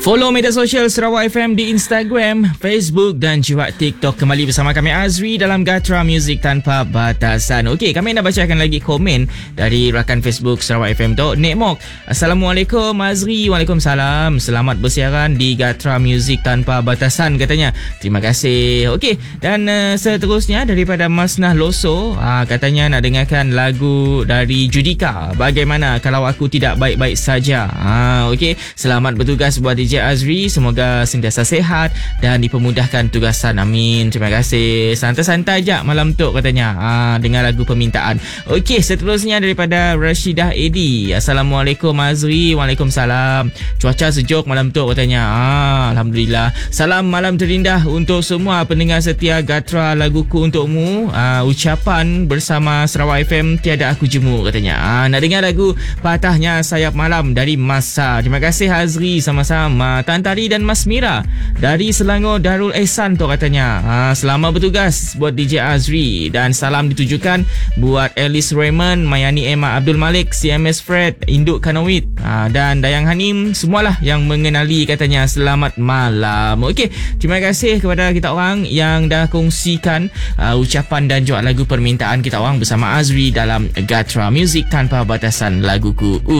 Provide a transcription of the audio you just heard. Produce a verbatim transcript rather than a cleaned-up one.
Follow media sosial Sarawak F M di Instagram, Facebook dan juga TikTok. Kembali bersama kami Azri dalam Gatra Music Tanpa Batasan. Okey, kami nak bacakan lagi komen dari rakan Facebook Sarawak F M tu, Nek Mok. Assalamualaikum Azri. Waalaikumsalam. Selamat bersiaran di Gatra Music Tanpa Batasan katanya. Terima kasih. Okey, dan uh, seterusnya daripada Masnah Loso, uh, katanya nak dengarkan lagu dari Judika, Bagaimana Kalau Aku Tidak Baik-Baik Saja. Uh, Okey, selamat bertugas buat D J Azri, semoga sentiasa sihat dan dipermudahkan tugasan. Amin. Terima kasih. Santai-santai je malam tu katanya. Ha, dengar lagu permintaan. Okey, seterusnya daripada Rashidah Edi. Assalamualaikum Azri. Waalaikumsalam. Cuaca sejuk malam tu katanya. Ha, Alhamdulillah. Salam malam terindah untuk semua pendengar setia Gatra Laguku Untukmu. Ha, ucapan bersama Sarawak F M Tiada Aku Jemu katanya. Ha, nak dengar lagu Patahnya Sayap Malam dari Masa. Terima kasih Azri, sama-sama. Tan Tari dan Mas Mira dari Selangor Darul Ehsan tu katanya. Ha, selamat bertugas buat D J Azri dan salam ditujukan buat Alice Raymond, Mayani Emma Abdul Malik, C M S Fred, Induk Kanawit, ha, dan Dayang Hanim, semualah yang mengenali katanya. Selamat malam. Okey, terima kasih kepada kita orang yang dah kongsikan uh, ucapan dan juga lagu permintaan kita orang bersama Azri dalam Gatra Music Tanpa Batasan Laguku